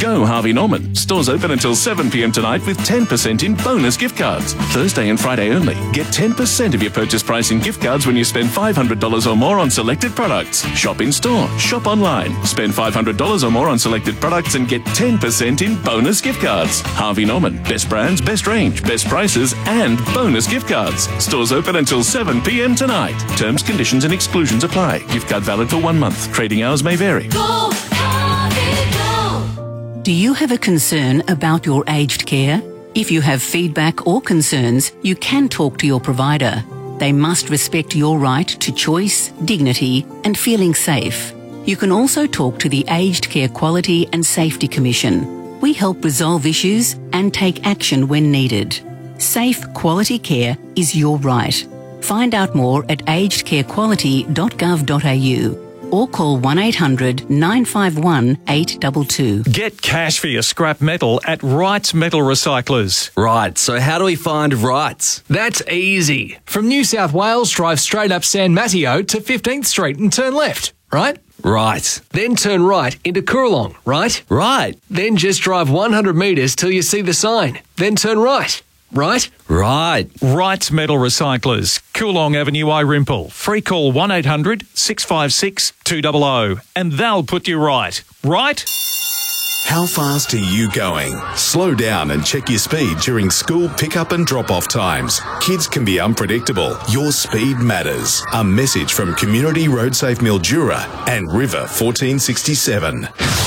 Go Harvey Norman. Stores open until 7 p.m. tonight with 10% in bonus gift cards. Thursday and Friday only. Get 10% of your purchase price in gift cards when you spend $500 or more on selected products. Shop in store. Shop online. Spend $500 or more on selected products and get 10% in bonus gift cards. Harvey Norman. Best brands, best range, best prices, and bonus gift cards. Stores open until 7 p.m. tonight. Terms, conditions, and exclusions apply. Gift card valid for 1 month. Trading hours may vary. Go, Harvey, go. Do you have a concern about your aged care? If you have feedback or concerns, you can talk to your provider. They must respect your right to choice, dignity, and feeling safe. You can also talk to the Aged Care Quality and Safety Commission. We help resolve issues and take action when needed. Safe, quality care is your right. Find out more at agedcarequality.gov.au or call 1800 951 822. Get cash for your scrap metal at Wrights Metal Recyclers. Right, so how do we find Wrights? That's easy. From New South Wales, drive straight up San Mateo to 15th Street and turn left, right? Right. Then turn right into Coorong, right? Right. Then just drive 100 metres till you see the sign. Then turn right. Right? Right. Wrights Metal Recyclers, Coolong Avenue, Irimple. Free call 1800 656 200 and they'll put you right. Right? How fast are you going? Slow down and check your speed during school pickup and drop-off times. Kids can be unpredictable. Your speed matters. A message from Community Road Safe Mildura and River 1467.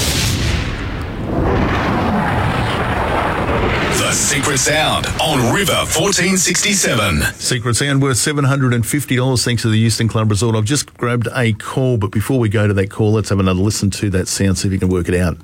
The Secret Sound on River 1467. Secret Sound worth $750 thanks to the Euston Club Resort. I've just grabbed a call, but before we go to that call, let's have another listen to that sound, see if you can work it out.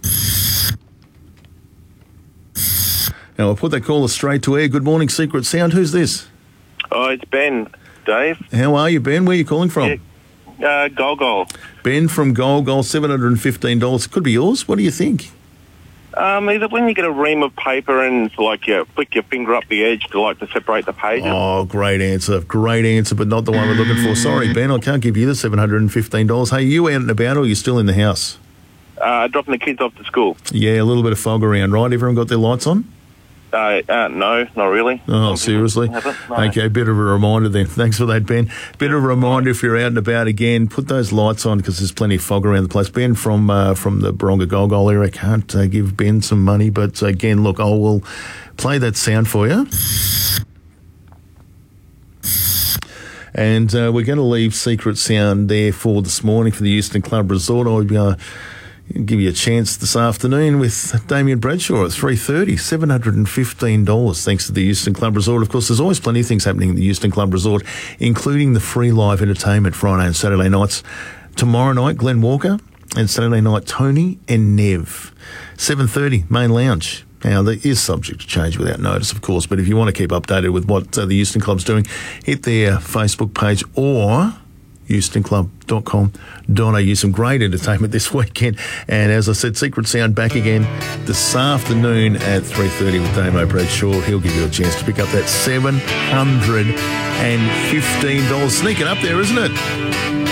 Now, I'll put that caller straight to air. Good morning, Secret Sound. Who's this? Oh, it's Ben, Dave. How are you, Ben? Where are you calling from? Yeah, Golgol. Ben from Golgol, $715. Could be yours. What do you think? Either when you get a ream of paper and it's like you flick your finger up the edge to separate the pages. Oh, great answer, but not the one we're looking for. Sorry, Ben, I can't give you the $715. Hey, are you out and about or are you still in the house? Dropping the kids off to school. Yeah, a little bit of fog around, right? Everyone got their lights on? No, not really. Oh, seriously? No. Okay, bit of a reminder then. Thanks for that, Ben. Bit of a reminder if you're out and about again, put those lights on because there's plenty of fog around the place. Ben from the Baronga Golgol area, can't give Ben some money, but again, look, I will play that sound for you. And we're going to leave Secret Sound there for this morning for the Euston Club Resort. I'll give you a chance this afternoon with Damien Bradshaw at 3:30, $715 thanks to the Euston Club Resort. Of course, there's always plenty of things happening at the Euston Club Resort, including the free live entertainment Friday and Saturday nights. Tomorrow night, Glenn Walker, and Saturday night, Tony and Nev. 7:30, Main Lounge. Now, that is subject to change without notice, of course, but if you want to keep updated with what the Euston Club's doing, hit their Facebook page or eustonclub.com.au. Some great entertainment this weekend. And as I said, Secret Sound back again this afternoon at 3:30 with Damo Bradshaw. He'll give you a chance to pick up that $715. Sneaking up there, isn't it?